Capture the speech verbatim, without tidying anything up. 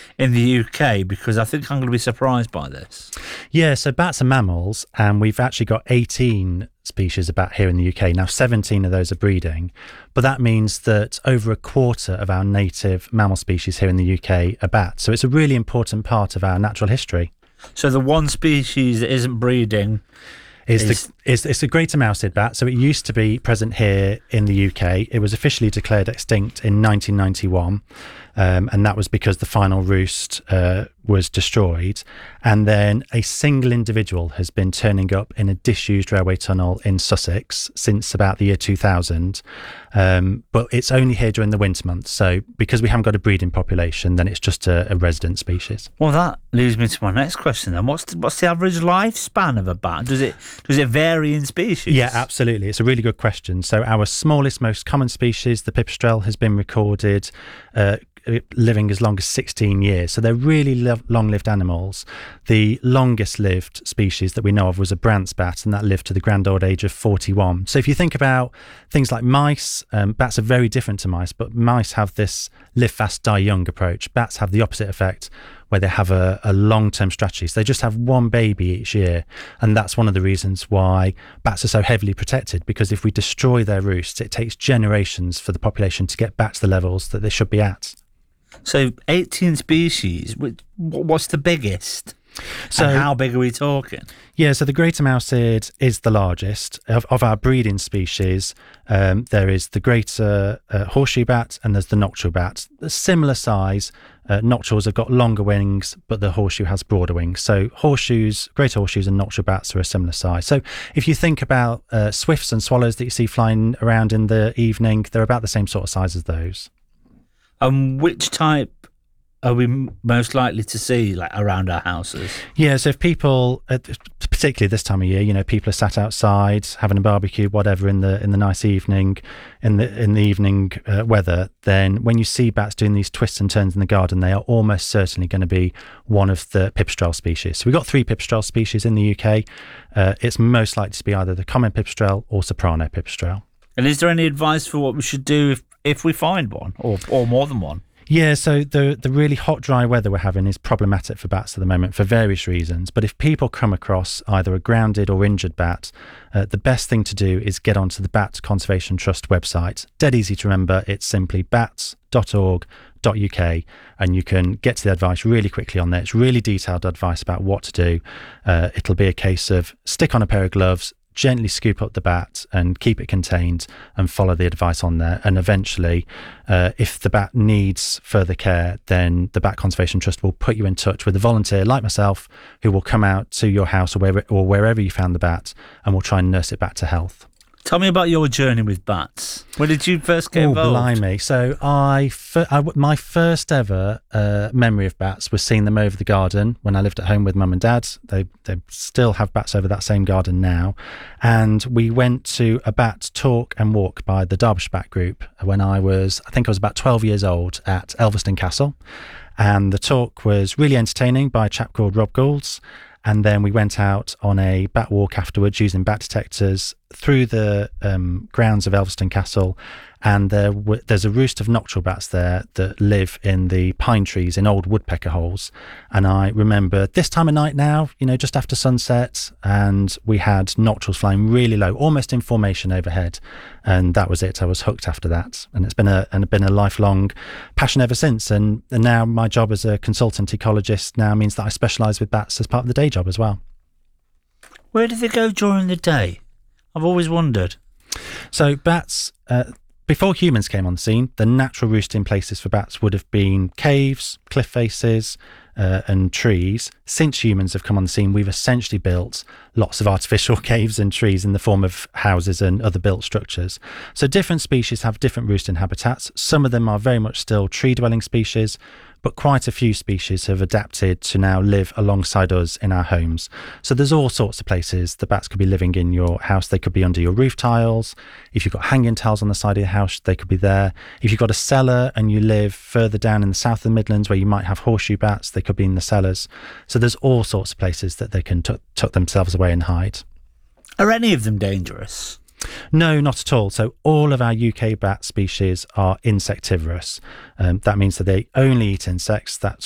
in the U K? Because I think I'm going to be surprised by this. Yeah, so bats are mammals, and we've actually got eighteen species of bat here in the U K. Now, seventeen of those are breeding, but that means that over a quarter of our native mammal species here in the U K are bats. So it's a really important part of our natural history. So the one species that isn't breeding is, is... the is it's the greater mouseted bat. So it used to be present here in the U K. It was officially declared extinct in nineteen ninety-one, um, and that was because the final roost uh, was destroyed. And then a single individual has been turning up in a disused railway tunnel in Sussex since about the year two thousand. Um, but it's only here during the winter months. So because we haven't got a breeding population, then it's just a, a resident species. Well, that leads me to my next question then. What's the, what's the average lifespan of a bat? Does it does it vary in species? Yeah, absolutely. It's a really good question. So our smallest, most common species, the pipistrelle, has been recorded uh, living as long as sixteen years. So they're really lo- long-lived animals. The longest-lived species that we know of was a Brandt's bat, and that lived to the grand old age of forty-one. So if you think about things like mice, um, bats are very different to mice, but mice have this live fast, die young approach. Bats have the opposite effect, where they have a, a long-term strategy. So they just have one baby each year. And that's one of the reasons why bats are so heavily protected, because if we destroy their roosts, it takes generations for the population to get back to the levels that they should be at. So eighteen species, what's the biggest? So and how big are we talking? Yeah, so the greater mouseted is the largest. Of, of our breeding species, um, there is the greater uh, horseshoe bat and there's the noctule bat. A similar size. Uh, noctules have got longer wings, but the horseshoe has broader wings. So horseshoes, greater horseshoes and noctule bats are a similar size. So if you think about uh, swifts and swallows that you see flying around in the evening, they're about the same sort of size as those. And which type are we most likely to see like around our houses? Yeah, so if people, particularly this time of year, you know, people are sat outside having a barbecue, whatever, in the in the nice evening, in the in the evening uh, weather, then when you see bats doing these twists and turns in the garden, they are almost certainly going to be one of the pipistrelle species. So we've got three pipistrelle species in the U K. Uh, it's most likely to be either the common pipistrelle or soprano pipistrelle. And is there any advice for what we should do if, if we find one, or or more than one? Yeah, so the the really hot, dry weather we're having is problematic for bats at the moment for various reasons. But if people come across either a grounded or injured bat, uh, the best thing to do is get onto the Bat Conservation Trust website. Dead easy to remember. It's simply bats dot org dot U K, and you can get to the advice really quickly on there. It's really detailed advice about what to do. Uh, it'll be a case of stick on a pair of gloves, gently scoop up the bat and keep it contained and follow the advice on there. And eventually, uh, if the bat needs further care, then the Bat Conservation Trust will put you in touch with a volunteer like myself who will come out to your house or wherever, or wherever you found the bat, and will try and nurse it back to health. Tell me about your journey with bats. When did you first get oh, involved? Oh, blimey. So I, fir- I, my first ever uh, memory of bats was seeing them over the garden when I lived at home with mum and dad. They they still have bats over that same garden now. And we went to a bat talk and walk by the Derbyshire Bat Group when I was, I think I was about twelve years old, at Elveston Castle. And the talk was really entertaining by a chap called Rob Goulds. And then we went out on a bat walk afterwards using bat detectors through the um, grounds of Elveston Castle. And there w- there's a roost of noctule bats there that live in the pine trees in old woodpecker holes. And I remember this time of night now, you know, just after sunset, and we had noctules flying really low, almost in formation overhead. And that was it. I was hooked after that. And it's been a and been a lifelong passion ever since. And, and now my job as a consultant ecologist now means that I specialise with bats as part of the day job as well. Where do they go during the day? I've always wondered. So bats... Uh, Before humans came on the scene, the natural roosting places for bats would have been caves, cliff faces, uh, and trees. Since humans have come on the scene, we've essentially built lots of artificial caves and trees in the form of houses and other built structures. So different species have different roosting habitats. Some of them are very much still tree-dwelling species, but quite a few species have adapted to now live alongside us in our homes. So there's all sorts of places the bats could be living in your house. They could be under your roof tiles. If you've got hanging tiles on the side of your house, they could be there. If you've got a cellar and you live further down in the south of the Midlands where you might have horseshoe bats, they could be in the cellars. So there's all sorts of places that they can t- tuck themselves away and hide. Are any of them dangerous? No, not at all. So all of our U K bat species are insectivorous. Um, that means that they only eat insects. That's